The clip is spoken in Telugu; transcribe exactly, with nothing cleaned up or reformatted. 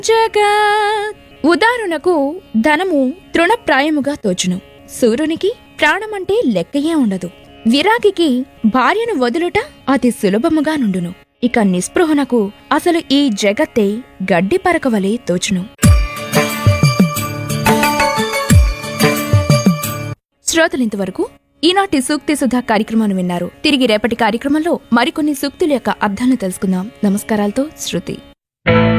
జగత్ ఉదాహరణకు ధనము తృణప్రాయముగా తోచును. సూర్యునికి ప్రాణమంటే లెక్కయే ఉండదు. విరాగికి భార్యను వదులుట అతి సులభముగా నుండును. ఇక నిస్పృహనకు అసలు ఈ జగత్తే గడ్డి పరకవలే తోచును. శ్రోతలింతవరకు ఈనాటి సూక్తి సుధా కార్యక్రమాన్ని విన్నారు. తిరిగి రేపటి కార్యక్రమంలో మరికొన్ని సూక్తుల యొక్క అర్థాలను తెలుసుకుందాం. నమస్కారాలతో శృతి.